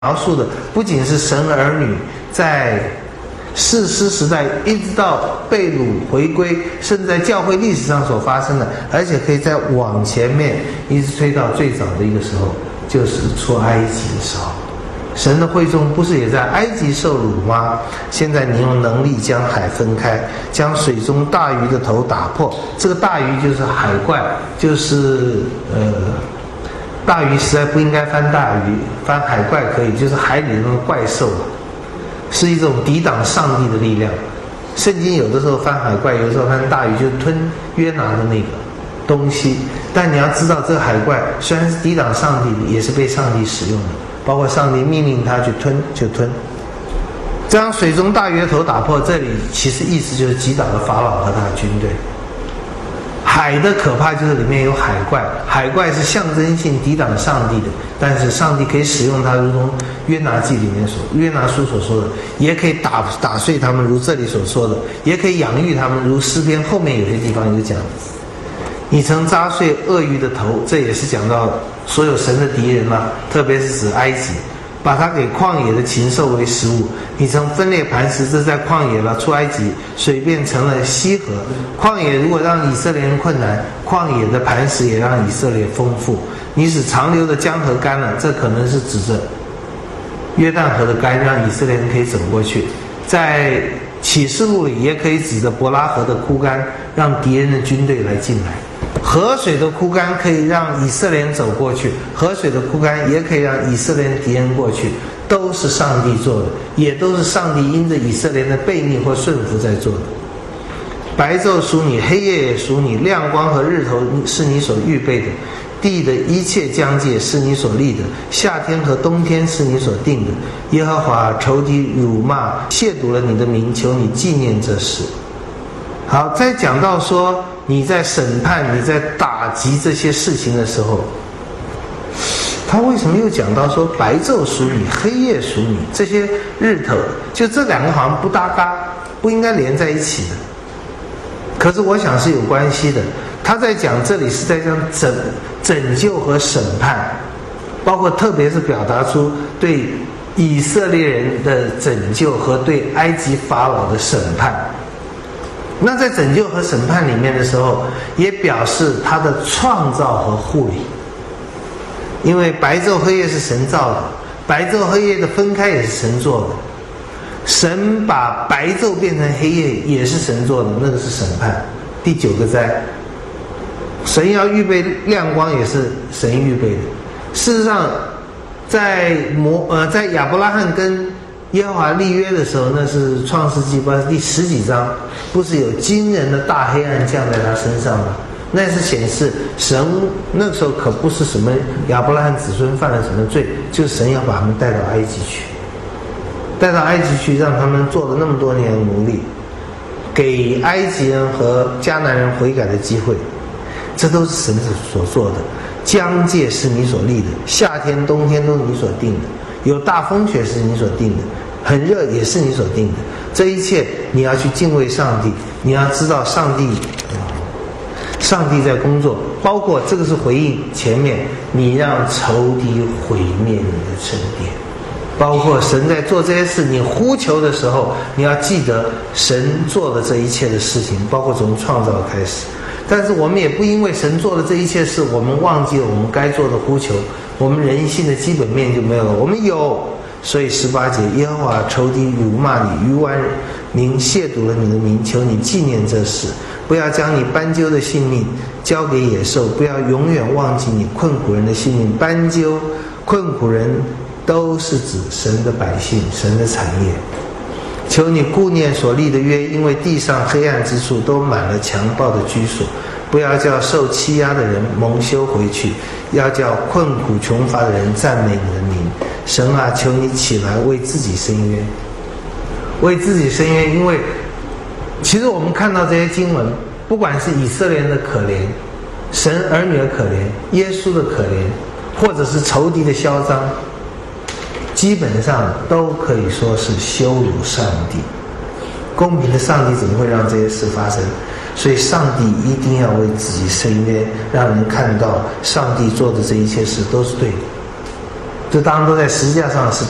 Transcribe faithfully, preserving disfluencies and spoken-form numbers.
描述的不仅是神儿女在士师时代一直到被掳回归，甚至在教会历史上所发生的，而且可以再往前面一直推到最早的一个时候，就是出埃及的时候。神的会众不是也在埃及受辱吗？现在你用能力将海分开，将水中大鱼的头打破。这个大鱼就是海怪，就是呃大鱼实在不应该翻大鱼，翻海怪可以，就是海里的那种怪兽，是一种抵挡上帝的力量。圣经有的时候翻海怪，有的时候翻大鱼，就是吞约拿的那个东西。但你要知道，这个海怪虽然是抵挡上帝的，也是被上帝使用的，包括上帝命令他去吞就吞。将水中大鱼的头打破，这里其实意思就是击倒了法老和他的军队。海的可怕就是里面有海怪，海怪是象征性抵挡上帝的，但是上帝可以使用它，如同约拿记里面所约拿书所说的，也可以打打碎他们，如这里所说的，也可以养育他们，如诗篇后面有些地方有讲。你曾扎碎鳄鱼的头，这也是讲到所有神的敌人啊，特别是指埃及，把它给旷野的禽兽为食物。你曾分裂磐石，这在旷野了，出埃及，水变成了溪河。旷野如果让以色列人困难，旷野的磐石也让以色列丰富。你使长流的江河干了，这可能是指着约旦河的干，让以色列人可以走过去。在启示录里也可以指着伯拉河的枯干，让敌人的军队来进来。河水的枯干可以让以色列人走过去，河水的枯干也可以让以色列人敌人过去，都是上帝做的，也都是上帝因着以色列人的悖逆或顺服在做的。白昼属你，黑夜也属你，亮光和日头是你所预备的，地的一切疆界是你所立的，夏天和冬天是你所定的。耶和华仇敌辱骂亵渎了你的名，求你纪念这事。好，再讲到说你在审判你在打击这些事情的时候，他为什么又讲到说白昼属你，黑夜属你，这些日头，就这两个好像不搭嘎，不应该连在一起的。可是我想是有关系的。他在讲这里是在讲拯拯救和审判，包括特别是表达出对以色列人的拯救和对埃及法老的审判。那在拯救和审判里面的时候，也表示他的创造和护理。因为白昼黑夜是神造的，白昼黑夜的分开也是神做的。神把白昼变成黑夜也是神做的，那个是审判。第九个灾，神要预备亮光也是神预备的。事实上，在摩呃在亚伯拉罕跟耶和华立约的时候，那是创世纪不是第十几章，不是有惊人的大黑暗降在他身上吗？那是显示神那个时候可不是什么亚伯拉罕子孙犯了什么罪，就是神要把他们带到埃及去，带到埃及去，让他们做了那么多年的奴隶，给埃及人和迦南人悔改的机会，这都是神所做的。疆界是你所立的，夏天冬天都是你所定的，有大风雪是你所定的，很热也是你所定的。这一切你要去敬畏上帝，你要知道上帝上帝在工作，包括这个是回应前面你让仇敌毁灭你的圣殿，包括神在做这些事，你呼求的时候，你要记得神做了这一切的事情，包括从创造开始。但是我们也不因为神做了这一切事，我们忘记了我们该做的呼求，我们人性的基本面就没有了。我们有，所以十八节，耶和华仇敌辱骂你，愚顽民亵渎了你的名，求你纪念这事，不要将你斑鸠的性命交给野兽，不要永远忘记你困苦人的性命。斑鸠、困苦人都是指神的百姓，神的产业。求你顾念所立的约，因为地上黑暗之处都满了强暴的居所，不要叫受欺压的人蒙羞回去，要叫困苦穷乏的人赞美你的名。神啊，求你起来为自己伸冤，为自己伸冤。因为其实我们看到这些经文，不管是以色列人的可怜，神儿女的可怜，耶稣的可怜，或者是仇敌的嚣张，基本上都可以说是羞辱上帝。公平的上帝怎么会让这些事发生？所以上帝一定要为自己伸冤，让人看到上帝做的这一切事都是对的。这当然都在十字架上是